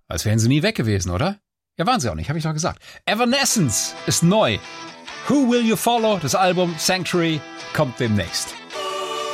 Als wären sie nie weg gewesen, oder? Ja, waren sie auch nicht, habe ich doch gesagt. Evanescence ist neu. Who Will You Follow? Das Album Sanctuary kommt demnächst.